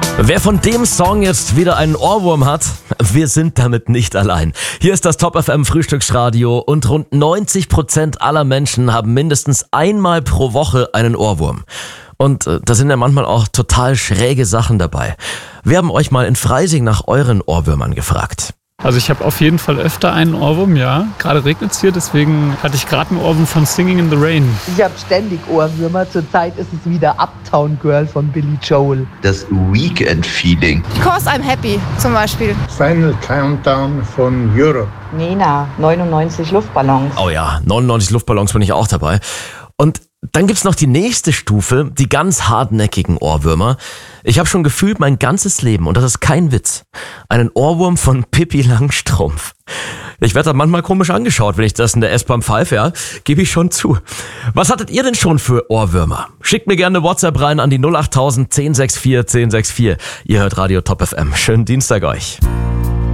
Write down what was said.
Wer von dem Song jetzt wieder einen Ohrwurm hat, wir sind damit nicht allein. Hier ist das Top FM Frühstücksradio und rund 90% aller Menschen haben mindestens einmal pro Woche einen Ohrwurm. Und da sind ja manchmal auch total schräge Sachen dabei. Wir haben euch mal in Freising nach euren Ohrwürmern gefragt. Also ich habe auf jeden Fall öfter einen Ohrwurm, ja. Gerade regnet es hier, deswegen hatte ich gerade einen Ohrwurm von Singing in the Rain. Ich habe ständig Ohrwürmer. Zurzeit ist es wieder Uptown Girl von Billy Joel. Das Weekend-Feeling. Cause I'm Happy zum Beispiel. Final Countdown von Europe. Nena, 99 Luftballons. Oh ja, 99 Luftballons bin ich auch dabei. Und dann gibt's noch die nächste Stufe, die ganz hartnäckigen Ohrwürmer. Ich habe schon gefühlt mein ganzes Leben, und das ist kein Witz, einen Ohrwurm von Pippi Langstrumpf. Ich werde da manchmal komisch angeschaut, wenn ich das in der S-Bahn pfeife, ja, gebe ich schon zu. Was hattet ihr denn schon für Ohrwürmer? Schickt mir gerne eine WhatsApp rein an die 08000 1064 1064. Ihr hört Radio Top FM. Schönen Dienstag euch.